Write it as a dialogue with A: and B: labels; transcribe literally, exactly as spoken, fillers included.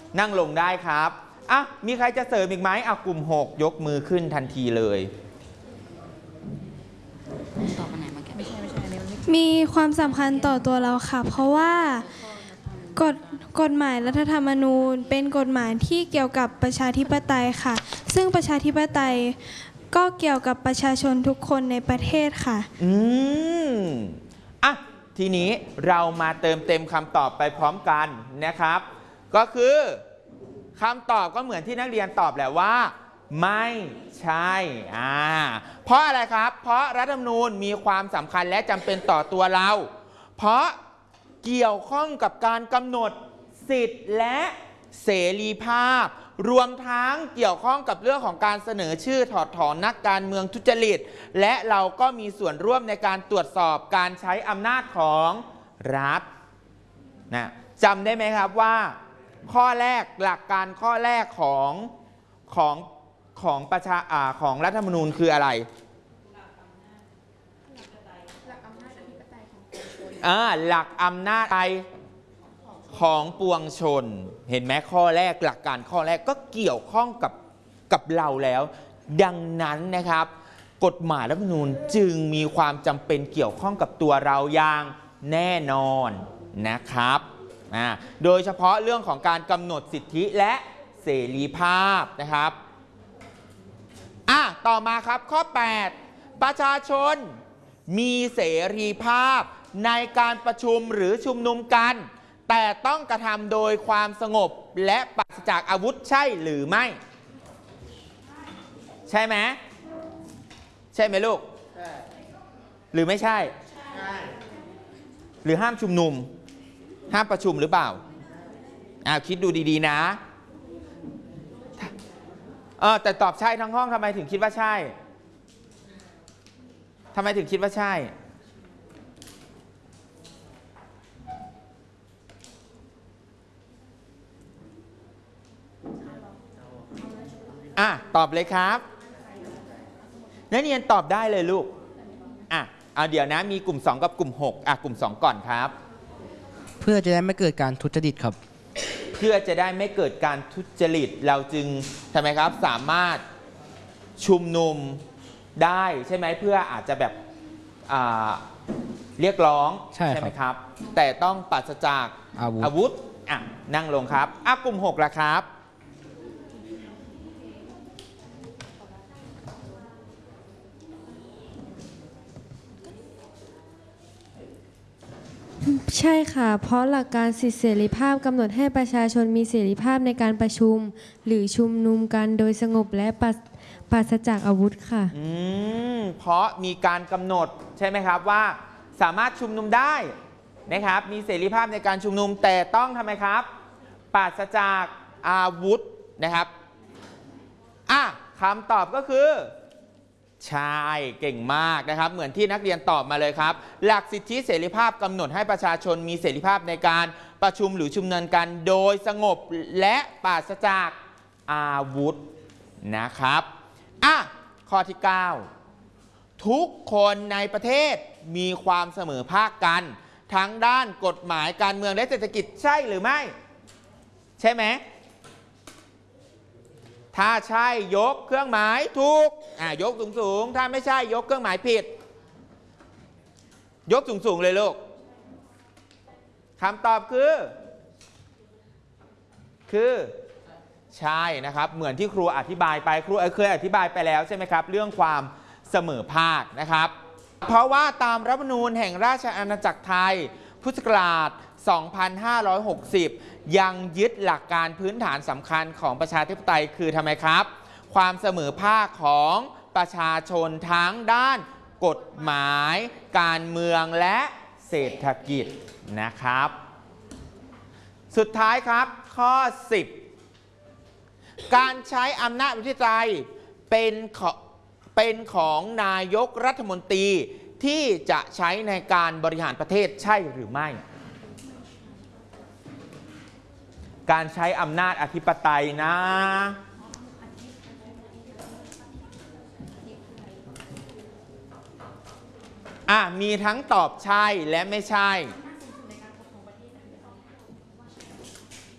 A: นั่งลงได้ครับอ่ะมีใครจะเสริมอีกไหมอ่ะกลุ่มหกยกมือขึ้นทันทีเลย
B: มีความสำคัญต่อตัวเราค่ะเพราะว่ากฎกฎหมายรัฐธรรมนูญเป็นกฎหมายที่เกี่ยวกับประชาธิปไตยค่ะซึ่งประชาธิปไตยก็เกี่ยวกับประชาชนทุกคนในประเทศค่ะ
A: อืมอ่ะทีนี้เรามาเติมเต็มคำตอบไปพร้อมกันนะครับก็คือคำตอบก็เหมือนที่นักเรียนตอบแหละว่าไม่ใช่อ่าเพราะอะไรครับเพราะรัฐธรรมนูญมีความสำคัญและจำเป็นต่อตัวเราเพราะเกี่ยวข้องกับการกำหนดสิทธิ์และเสรีภาพรวมทั้งเกี่ยวข้องกับเรื่องของการเสนอชื่อถอดถอนนักการเมืองทุจริตและเราก็มีส่วนร่วมในการตรวจสอบการใช้อำนาจของรัฐนะจำได้ไหมครับว่าข้อแรกหลักการข้อแรกของของของประชาอ่าของรัฐธรรมนูญคืออะไรอ่าหลักอำนาจของปวงชนเห็นไหมข้อแรกหลักการข้อแรกก็เกี่ยวข้องกับกับเราแล้วดังนั้นนะครับกฎหมายรัฐธรรมนูญจึงมีความจำเป็นเกี่ยวข้องกับตัวเราอย่างแน่นอนนะครับอ่าโดยเฉพาะเรื่องของการกำหนดสิทธิและเสรีภาพนะครับอ่ะต่อมาครับข้อแปดประชาชนมีเสรีภาพในการประชุมหรือชุมนุมกันแต่ต้องกระทำโดยความสงบและปราศจากอาวุธใช่หรือไม่ใช่ไหมใช่ไหมลูกหรือไม่ใช่หรือห้ามชุมนุมห้ามประชุมหรือเปล่าอ่าคิดดูดีๆนะเออแต่ตอบใช่ทั้งห้องทำไมถึงคิดว่าใช่ทำไมถึงคิดว่าใช่อ่ะตอบเลยครับนักเรียนตอบได้เลยลูกอ่ะเอาเดี๋ยวนะมีกลุ่มสองกับกลุ่มหกอ่ะกลุ่มสองก่อนครับ
C: เพื่อจะได้ไม่เกิดการทุจริตครับ
A: เพื่อจะได้ไม่เกิดการทุจริตเราจึงทำไมครับสามารถชุมนุมได้ใช่ไหมเพื่ออาจจะแบบเรียกร้องใช่ไหมครับแต่ต้องปราศจากอาวุธอ่ะนั่งลงครับอ่ะกลุ่มหกละครับ
B: ใช่ค่ะเพราะหลักการสิทธิเสรีภาพกำหนดให้ประชาชนมีเสรีภาพในการประชุมหรือชุมนุมกันโดยสงบและปราศจากอาวุธค่ะ
A: อืมเพราะมีการกำหนดใช่ไหมครับว่าสามารถชุมนุมได้นะครับมีเสรีภาพในการชุมนุมแต่ต้องทำไมครับปราศจากอาวุธนะครับอ่ะคำตอบก็คือใช่เก่งมากนะครับเหมือนที่นักเรียนตอบมาเลยครับหลักสิทธิเสรีภาพกำหนดให้ประชาชนมีเสรีภาพในการประชุมหรือชุมนุมกันโดยสงบและปราศจากอาวุธนะครับอ่ะข้อที่เก้าทุกคนในประเทศมีความเสมอภาคกันทั้งด้านกฎหมายการเมืองและเศรษฐกิจใช่หรือไม่ใช่ไหมถ้าใช่ยกเครื่องหมายถูกอ่ะยกสูงๆถ้าไม่ใช่ยกเครื่องหมายผิดยกสูงๆเลยลูกคำตอบคือคือใช่นะครับเหมือนที่ครูอธิบายไปครูเคยอธิบายไปแล้วใช่ไหมครับเรื่องความเสมอภาคนะครับเพราะว่าตามรัฐธรรมนูญแห่งราชอาณาจักรไทยพุทธศักราชสองพันห้าร้อยหกสิบยังยึดหลักการพื้นฐานสำคัญของประชาธิปไตยคือทำไมครับความเสมอภาคของประชาชนทั้งด้านกฎหมายการเมืองและเศรษฐกิจนะครับสุดท้ายครับข้อสิบการใช้อำนาจอธิปไตยเป็นของเป็นของนายกรัฐมนตรีที่จะใช้ในการบริหารประเทศใช่หรือไม่การใช้อำนาจอธิปไตยนะอ่ะมีทั้งตอบใช่และไม่ใช่